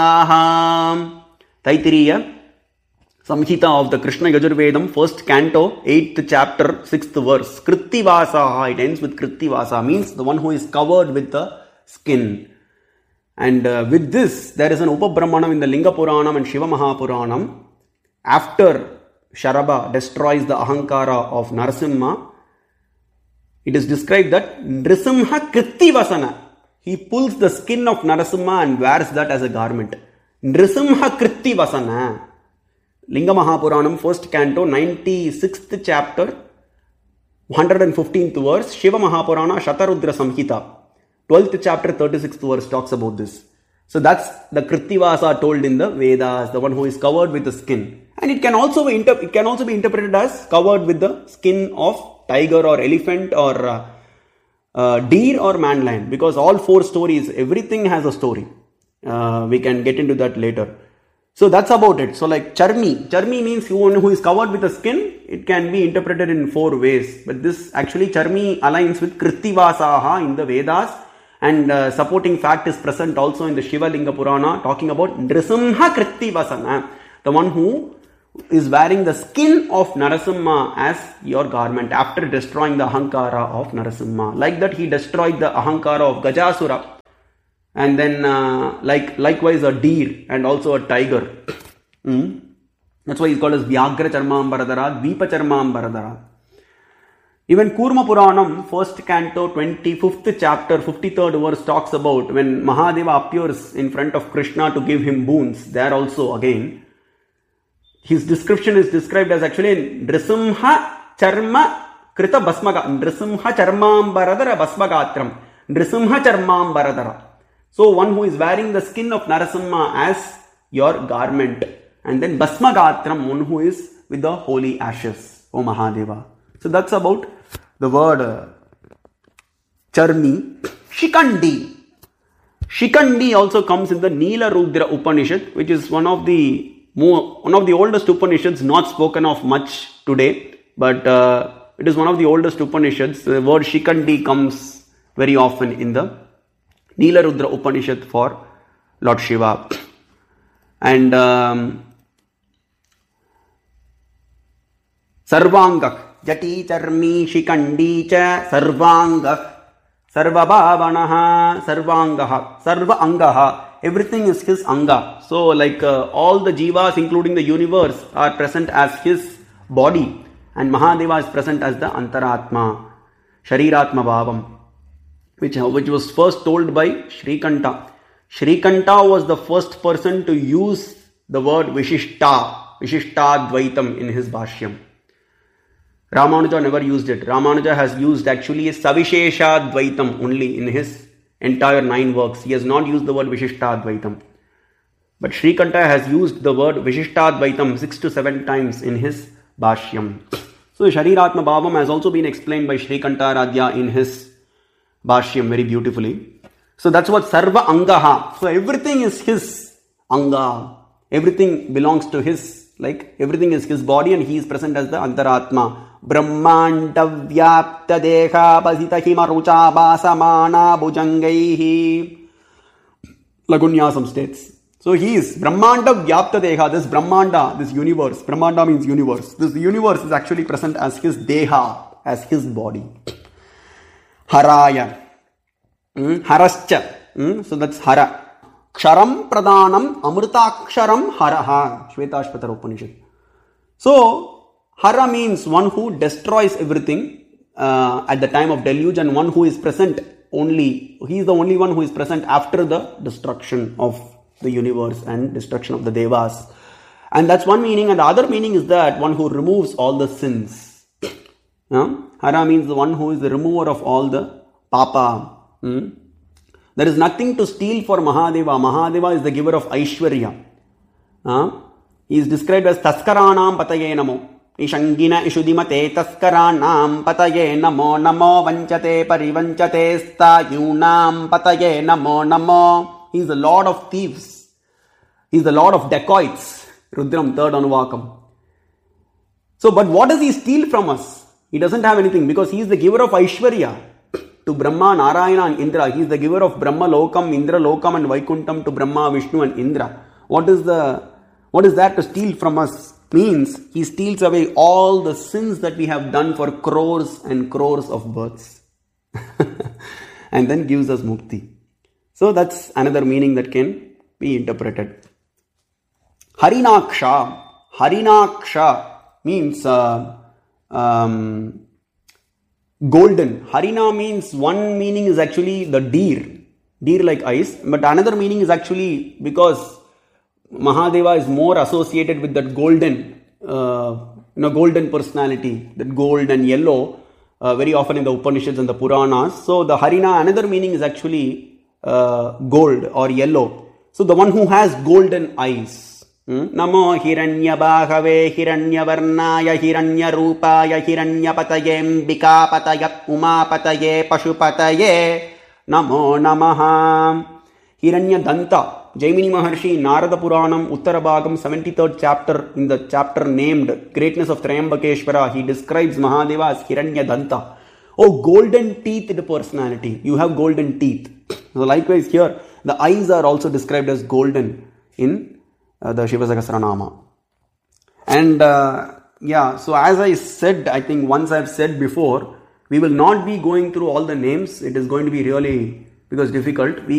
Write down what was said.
Aham. Taittiriya Samhita of the Krishna Yajurvedam, 1st canto, 8th chapter, 6th verse. Krittivasaha, it ends with Krittivasa, means the one who is covered with the skin. And with this, there is an Upabrahmanam in the Linga Puranam and Shiva Mahapuranam. After Sharaba destroys the Ahankara of Narasimha, it is described that Nrisimha Krittivasana. He pulls the skin of Narasimha and wears that as a garment. Nrisimha Krittivasana. Linga Mahapuranam, 1st canto, 96th chapter, 115th verse. Shiva Mahapurana, Shatarudra Samhita, 12th chapter, 36th verse talks about this. So that's the Krittivasa told in the Vedas, the one who is covered with the skin. And it can also be interpreted as covered with the skin of tiger or elephant or deer or man lion, because all 4 stories, everything has a story. We can get into that later. So that's about it. So like Charmi means one who is covered with the skin. It can be interpreted in 4 ways. But this actually Charmi aligns with Krittivasaha in the Vedas. And supporting fact is present also in the Shiva Linga Purana, talking about Nrisimha Krittivasana, the one who is wearing the skin of Narasimha as your garment after destroying the Ahankara of Narasimha. Like that he destroyed the Ahankara of Gajasura. And then likewise a deer and also a tiger. That's why he's called as Vyagra Charmambaradara, Dvipa Charmambaradara. Even Kurma Puranam, 1st canto, 25th chapter, 53rd verse talks about when Mahadeva appears in front of Krishna to give him boons. There also again, his description is described as actually Nrisimha Charma Krita Basmaga, Nrisimha Charmambaradara Basmagatram, Nrisimha Charmambaradara. So one who is wearing the skin of Narasimha as your garment. And then Basmagatram, one who is with the holy ashes, O Mahadeva. So that's about the word Charmi. Shikandi. Shikandi also comes in the Nila Rudra Upanishad, which is one of the oldest Upanishads, not spoken of much today, but it is one of the oldest Upanishads. The word Shikandi comes very often in the Nila Rudra Upanishad for Lord Shiva. And Sarvangak, Jati Charmi Shikandi cha Sarvangak, Sarvabhavanaha, Sarvangaha, Sarva Angaha. Everything is his Anga. So like all the Jivas, including the universe, are present as his body. And Mahadeva is present as the Antaratma, Shariratma Bhavam, which was first told by Shrikanta. Shrikanta was the first person to use the word Vishishtadvaitam in his Bhashyam. Ramanuja never used it. Ramanuja has used actually a Savisheshadvaitam only in his entire 9 works. He has not used the word Vishishtadvaitam. But Shrikanta has used the word Vishishtadvaitam 6 to 7 times in his Bhashyam. So Shariratma Bhavam has also been explained by Shrikanta Radhya in his Bhashyam very beautifully. So that's what Sarva Angaha. So everything is his Anga. Everything belongs to his, like everything is his body, and he is present as the Antaratma. Brahmanda Vyapta Deha Pasita Hima Rucha Basamana Bhujangaihi. Lagunyasam states. So he is Brahmanda Vyapta Deha, this Brahmanda, this universe. Brahmanda means universe. This universe is actually present as his Deha, as his body. Haraya. Harascha. So that's Hara. Ksharam Pradhanam Amritaksharam Haraha. Shvetashvatara Upanishad. So, Hara means one who destroys everything at the time of deluge, and one who is present only. He is the only one who is present after the destruction of the universe and destruction of the Devas. And that's one meaning. And the other meaning is that one who removes all the sins. Hara means the one who is the remover of all the Papa. There is nothing to steal for Mahadeva. Mahadeva is the giver of Aishwarya. He is described as Taskaranam Pataye Namo. Ishangina Ishudimate Taskaranam Pataye Namo Namo Vanchate Parivanchate Stayunam Pataye Namo Namo. He is the Lord of thieves. He is the Lord of dacoits. Rudram 3rd Anuvakam. So, but what does he steal from us? He doesn't have anything because he is the giver of Aishwarya. to Brahma, Narayana and Indra. He is the giver of Brahma Lokam, Indra Lokam and Vaikuntham to Brahma, Vishnu and Indra. What is that to steal from us? Means he steals away all the sins that we have done for crores and crores of births. And then gives us mukti. So that's another meaning that can be interpreted. Harinaksha. Harinaksha means golden. Harina means one meaning is actually the deer like eyes, but another meaning is actually because Mahadeva is more associated with that golden, golden personality, that gold and yellow, very often in the Upanishads and the Puranas. So the Harina, another meaning is actually gold or yellow. So the one who has golden eyes. Namo Hiranyabhagave Hiranyavarnaya Hiranyarupaya Hiranyapataye Mbikapataya Umapataye Pashupataye Namo Namaha. Hiranyadanta. Jaimini Maharshi, Narada Puranam, Uttarabhagam, 73rd chapter, in the chapter named Greatness of Triambakeshwara, he describes Mahadeva as Hiranyadanta. Oh, golden teethed personality. You have golden teeth. So likewise here, the eyes are also described as golden in the Shiva Sahasranama. And so as I said, I think once I've said before, we will not be going through all the names. It is going to be really, because difficult. We